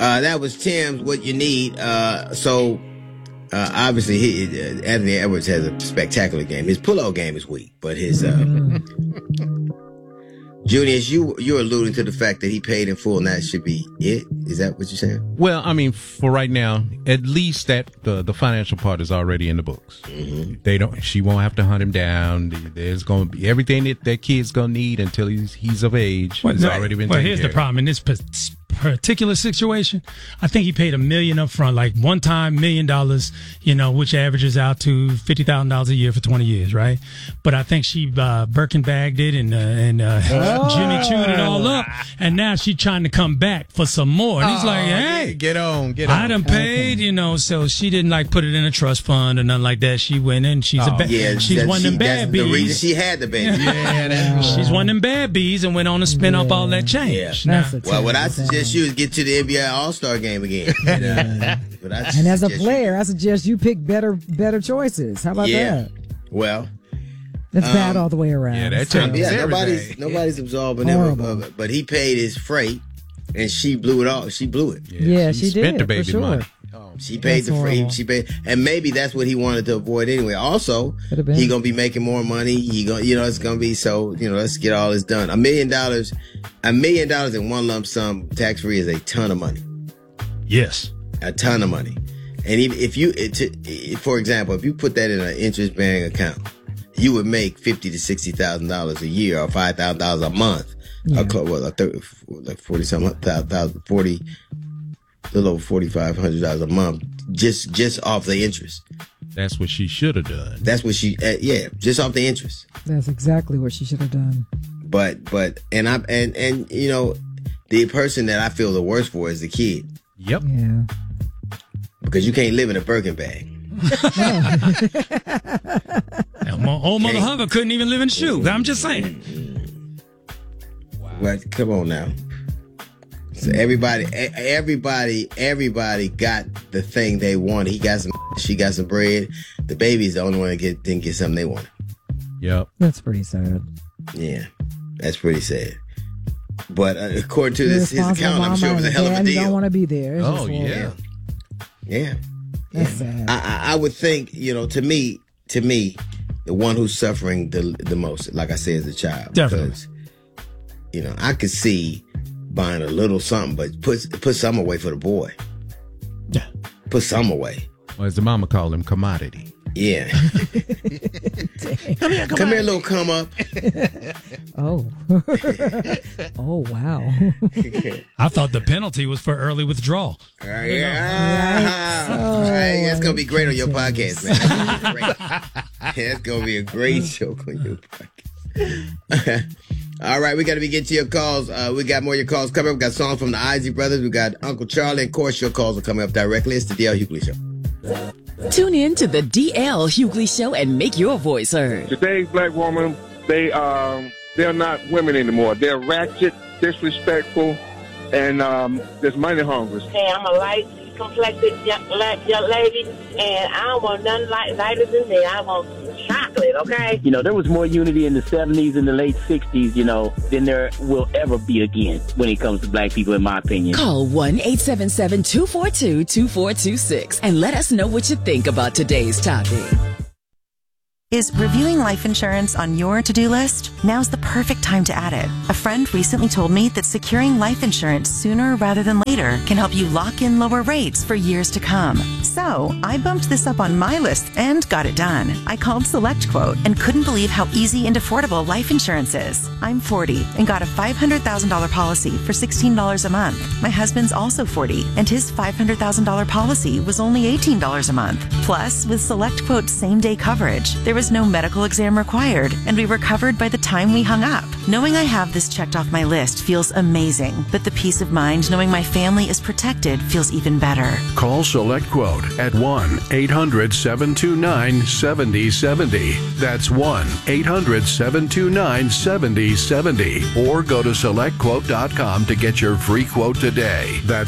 That was Tim's What You Need. Obviously, Anthony Edwards has a spectacular game. His pull-out game is weak, but his Junius, you're alluding to the fact that he paid in full, and that should be it. Is that what you're saying? Well, I mean, for right now, at least that the financial part is already in the books. Mm-hmm. She won't have to hunt him down. There's going to be everything that kid's going to need until he's of age. It's already been. Well, here's the problem in this particular situation. I think he paid $1 million up front, like one time $1 million, which averages out to $50,000 a year for 20 years, right? But I think she Birkin bagged it and Jimmy chewed it all up, and now she's trying to come back for some more. And he's like, "Hey, get on. I done paid, so she didn't put it in a trust fund or nothing like that. She went in. She's she's one of them bad bees. The reason she had the baby. She's one of them bad bees and went on to spin up all that change. Yeah. Well, what I suggest you is get to the NBA All-Star game again. And as a player, I suggest you pick better choices. How about that? Well, that's bad all the way around. Yeah, that's nobody's absorbing it, but he paid his freight, and she blew it all. She blew it. Yeah, she spent did, the baby money. She paid the freight. She paid, and maybe that's what he wanted to avoid anyway. Also, he gonna be making more money. It's gonna be so. Let's get all this done. $1 million in one lump sum, tax free, is a ton of money. Yes, a ton of money. And for example, if you put that in an interest bearing account, you would make $50,000 to $60,000 a year or $5,000 a month. Yeah. Like 40-something thousand, a little over $4,500 a month, just off the interest. That's what she should have done. That's what she, just off the interest. That's exactly what she should have done. But the person that I feel the worst for is the kid. Yep. Yeah. Because you can't live in a Birkin bag. Old Mother Hubbard couldn't even live in a shoe. I'm just saying. Well, come on now. So everybody got the thing they wanted. He got some, she got some bread. The baby's the only one that didn't get something they wanted. Yep. That's pretty sad. Yeah, that's pretty sad. But according to his account, I'm sure it was a hell of a deal. You don't want to be there. It's yeah. That's sad. I would think, to me, the one who's suffering the most, like I said, as a child. Definitely. Because, I could see buying a little something, but put some away for the boy. Yeah. Put some away. Or as the mama called him, commodity. Yeah. Come here, little come up. Oh. Oh, wow. I thought the penalty was for early withdrawal. That's going to be great on your podcast, man. That's going to be a great show on your podcast. All right, we got to be getting to your calls. We got more of your calls coming up. We got songs from the Isley Brothers. We got Uncle Charlie. And of course, your calls are coming up directly. It's the DL Hughley Show. Tune in to the DL Hughley Show and make your voice heard. Today's black woman, they're not women anymore. They're ratchet, disrespectful, and there's money hungry. Hey, I'm a light-complected young lady, and I don't want nothing lighter than that. I want chocolate, okay? There was more unity in the 70s and the late 60s, than there will ever be again when it comes to black people, in my opinion. Call 1-877-242-2426 and let us know what you think about today's topic. Is reviewing life insurance on your to-do list? Now's the perfect time to add it. A friend recently told me that securing life insurance sooner rather than later can help you lock in lower rates for years to come. So I bumped this up on my list and got it done. I called SelectQuote and couldn't believe how easy and affordable life insurance is. I'm 40 and got a $500,000 policy for $16 a month. My husband's also 40 and his $500,000 policy was only $18 a month. Plus, with SelectQuote's same-day coverage, there was no medical exam required, and we were covered by the time we hung up. Knowing I have this checked off my list feels amazing, but the peace of mind knowing my family is protected feels even better. Call SelectQuote at 1-800-729-7070. That's 1-800-729-7070. Or go to SelectQuote.com to get your free quote today. That's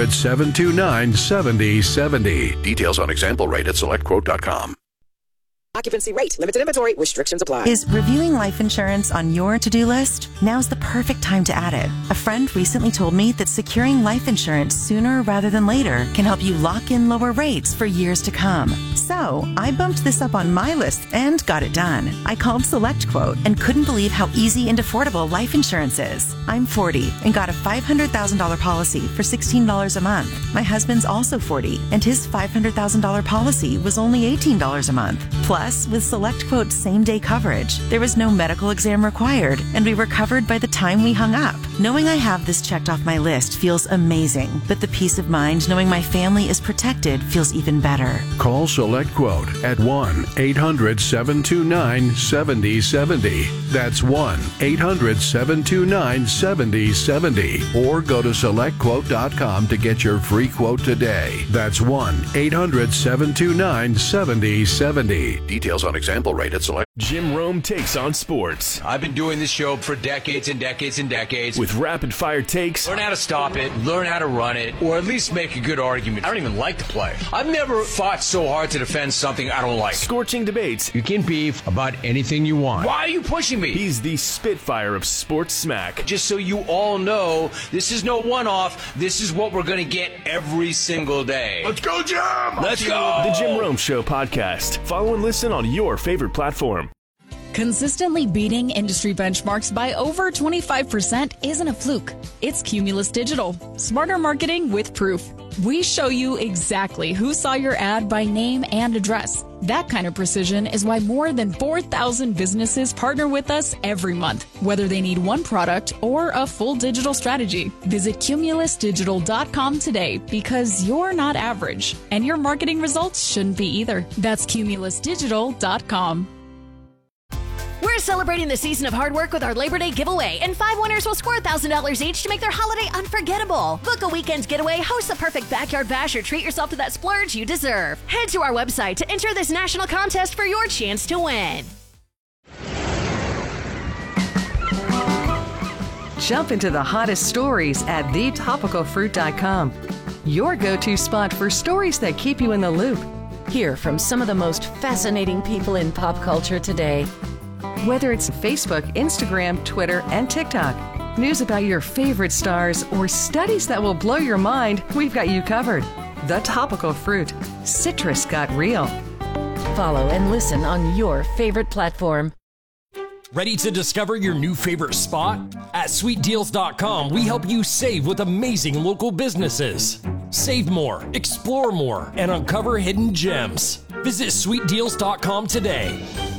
1-800-729-7070. Details on example rate at SelectQuote.com. Occupancy rate. Limited inventory. Restrictions apply. Is reviewing life insurance on your to-do list? Now's the perfect time to add it. A friend recently told me that securing life insurance sooner rather than later can help you lock in lower rates for years to come. So I bumped this up on my list and got it done. I called SelectQuote and couldn't believe how easy and affordable life insurance is. I'm 40 and got a $500,000 policy for $16 a month. My husband's also 40 and his $500,000 policy was only $18 a month. Plus, with SelectQuote's same-day coverage, there was no medical exam required, and we were covered by the time we hung up. Knowing I have this checked off my list feels amazing, but the peace of mind knowing my family is protected feels even better. Call SelectQuote at 1-800-729-7070. That's 1-800-729-7070. Or go to SelectQuote.com to get your free quote today. That's 1-800-729-7070. Details on example rate at Select. Jim Rome takes on sports. I've been doing this show for decades and decades and decades. With rapid fire takes. Learn how to stop it, learn how to run it, or at least make a good argument. I don't even like to play. I've never fought so hard to defend something I don't like. Scorching debates. You can beef about anything you want. Why are you pushing me? He's the Spitfire of sports smack. Just so you all know, this is no one-off. This is what we're going to get every single day. Let's go, Jim! Let's go! The Jim Rome Show podcast. Follow and listen on your favorite platform. Consistently beating industry benchmarks by over 25% isn't a fluke. It's Cumulus Digital. Smarter marketing with proof. We show you exactly who saw your ad by name and address. That kind of precision is why more than 4,000 businesses partner with us every month, whether they need one product or a full digital strategy. Visit cumulusdigital.com today because you're not average, and your marketing results shouldn't be either. That's cumulusdigital.com. We're celebrating the season of hard work with our Labor Day giveaway, and 5 winners will score $1,000 each to make their holiday unforgettable. Book a weekend getaway, host the perfect backyard bash, or treat yourself to that splurge you deserve. Head to our website to enter this national contest for your chance to win. Jump into the hottest stories at thetopicalfruit.com. Your go-to spot for stories that keep you in the loop. Hear from some of the most fascinating people in pop culture today. Whether it's Facebook, Instagram, Twitter, and TikTok, news about your favorite stars, or studies that will blow your mind, we've got you covered. The Topical Fruit. Citrus got real. Follow and listen on your favorite platform. Ready to discover your new favorite spot? At sweetdeals.com, we help you save with amazing local businesses. Save more, explore more, and uncover hidden gems. Visit sweetdeals.com today.